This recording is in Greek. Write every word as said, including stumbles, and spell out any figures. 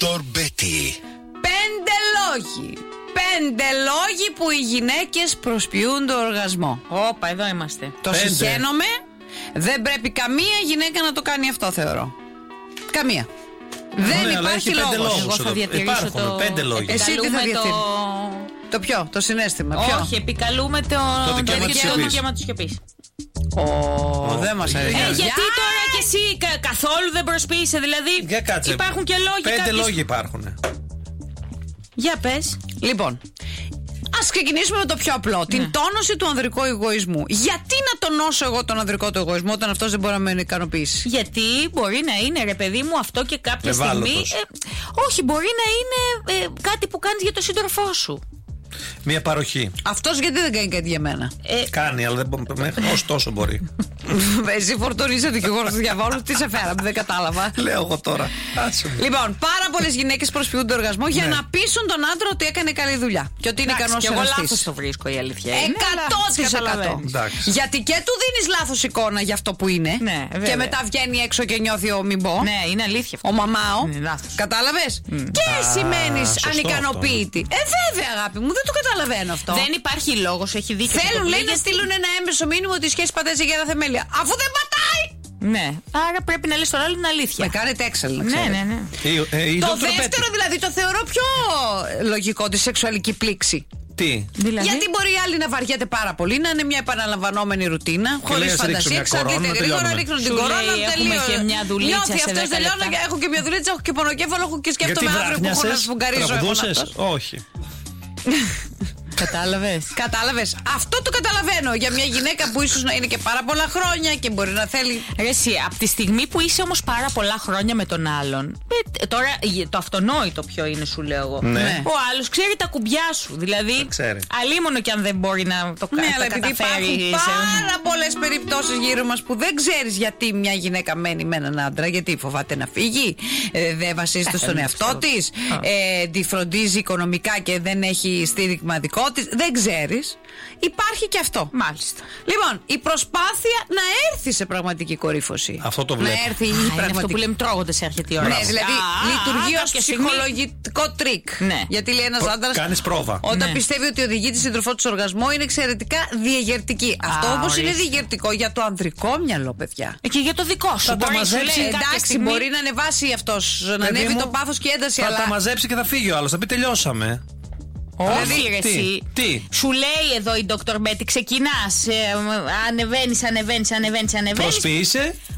Δόκτωρ Μπέτι. Πέντε λόγοι. Πέντε λόγοι που οι γυναίκες προσποιούν το οργασμό. Όπα, εδώ είμαστε. Το συχαίνομαι. Δεν πρέπει καμία γυναίκα να το κάνει αυτό, θεωρώ. Καμία. Δεν ναι, υπάρχει λόγος. Εγώ θα διατηρήσω Υπάρχουν το... πέντε λόγοι. Εσύ τι θα διατηρήσεις? το... Το ποιο, το συναίσθημα, ποιο? Όχι, επικαλούμε το, το δικαίωμα της σιωπής. δικαίωμα της σιωπής. Ω, δεν μας αρέσει. Ε, γιατί τώρα κι εσύ κα, καθόλου δεν προσποιείσαι, δηλαδή Για κάτσε. υπάρχουν και λόγοι. Πέντε κάποιες... λόγοι υπάρχουν. Για πες. Λοιπόν, ας ξεκινήσουμε με το πιο απλό. Ναι. Την τόνωση του ανδρικού εγωισμού. Γιατί να τονώσω εγώ τον ανδρικό του εγωισμό όταν αυτός δεν μπορεί να με ικανοποιήσει? Γιατί μπορεί να είναι, ρε παιδί μου, αυτό και κάποια στιγμή. Ε, όχι, μπορεί να είναι ε, κάτι που κάνεις για τον σύντροφό σου. Μία παροχή. Αυτός γιατί δεν κάνει κάτι για μένα? Ε, Κάνει, αλλά δεν μπορεί. Ωστόσο μπορεί. Εσύ φορτωνίζε δικηγόρο του διαβόλου, τι σε φέραμε, δεν κατάλαβα. Λέω εγώ τώρα. Λοιπόν, πάρα πολλές γυναίκες προσποιούν τον οργασμό για να πείσουν τον άντρα ότι έκανε καλή δουλειά και ότι είναι ικανός εγώ εραστής. λάθος το βρίσκω, η αλήθεια είναι. εκατό τοις εκατό. Γιατί και του δίνεις λάθος εικόνα για αυτό που είναι. Ναι, και μετά βγαίνει έξω και νιώθει ο μην πω. Ναι, είναι αλήθεια αυτό. Ο μαμάο. Κατάλαβες? Mm. Και εσύ μένεις ανικανοποίητη. Ε, βέβαια, αγάπη μου, δεν το καταλαβαίνω αυτό. Δεν υπάρχει λόγος, έχει δίκιο. Θέλουν, λέει, να στείλουν ένα έμεσο μήνυμα ότι η σχέση πατάζει για ένα θεμέλια. Αφού δεν πατάει! Ναι, άρα πρέπει να λες τον άλλο την αλήθεια. Με κάνετε έξαλλη, ναι, ναι, ναι. Ε, ε, το δεύτερο δηλαδή το θεωρώ πιο λογικό, τη σεξουαλική πλήξη. Τι? Δηλαδή? Γιατί μπορεί η άλλη να βαριέται πάρα πολύ, να είναι μια επαναλαμβανόμενη ρουτίνα, χωρίς φαντασία. Εξαντλείται γρήγορα, ρίχνουν την κορώνα, τελείω. Νιώθει αυτό, τελειώνω και έχω και μια δουλίτσα, έχω και πονοκέφαλο, έχω και σκέφτομαι αύριο που έχω να σφουγγαρίσω. Όχι. Κατάλαβες. Κατάλαβες. Αυτό το καταλαβαίνω για μια γυναίκα που ίσως να είναι και πάρα πολλά χρόνια και μπορεί να θέλει. Ρε εσύ, από τη στιγμή που είσαι όμως πάρα πολλά χρόνια με τον άλλον. Ε, τώρα το αυτονόητο ποιο είναι, σου λέω εγώ. Ναι. Ο άλλος ξέρει τα κουμπιά σου. Δηλαδή. Αλίμονο και αν δεν μπορεί να το κάνει. Ναι, αλλά επειδή υπάρχουν πάρα πολλές περιπτώσεις γύρω μας που δεν ξέρεις γιατί μια γυναίκα μένει με έναν άντρα. Γιατί φοβάται να φύγει, ε, δεν βασίζεται στον εαυτό της, ε, τη φροντίζει οικονομικά και δεν έχει στήριγμα δικό. Δεν ξέρεις. Υπάρχει και αυτό. Μάλιστα. Λοιπόν, η προσπάθεια να έρθει σε πραγματική κορύφωση. Αυτό το βλέπω. Να έρθει η Α, πραγματική. είναι αυτό που λέμε τρώγοντες έρχεται η ώρα. Ναι, δηλαδή α, λειτουργεί ως ψυχολογικό στιγμή... τρίκ. Ναι. Γιατί λέει ένας άντρας. Κάνεις πρόβα. Όταν ναι. πιστεύει ότι οδηγεί τη σύντροφό του οργασμό είναι εξαιρετικά διεγερτική. Α, αυτό όμως ορίστε. είναι διεγερτικό για το ανδρικό μυαλό, παιδιά. Και για το δικό σου. Θα μπορεί τα μαζέψει. Λέει, εντάξει, στιγμή... μπορεί να ανεβάσει αυτός, να Παιδί ανέβει μου, το πάθος και η ένταση. Θα αλλά... τα μαζέψει και θα φύγει ο άλλος. Θα πει τελειώσαμε. Όχι, ρε τι, εσύ. τι. Σου λέει εδώ η Δόκτωρ Μπέτι, ξεκινάς, ε, ανεβαίνεις, ανεβαίνεις, ανεβαίνεις, ανεβαίνεις. Προσποιείσαι.